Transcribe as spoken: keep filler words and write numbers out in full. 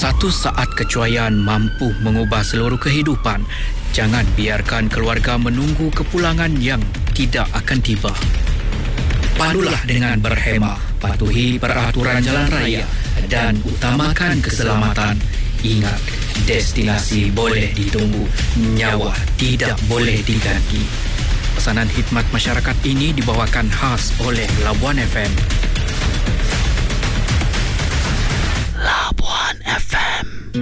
Satu saat kecuaian mampu mengubah seluruh kehidupan. Jangan biarkan keluarga menunggu kepulangan yang tidak akan tiba. Pandulah dengan berhemah, patuhi peraturan jalan raya dan utamakan keselamatan. Ingat, destinasi boleh ditunggu, nyawa tidak boleh diganti. Pesanan khidmat masyarakat ini dibawakan khas oleh Labuan F M. Labuan F M.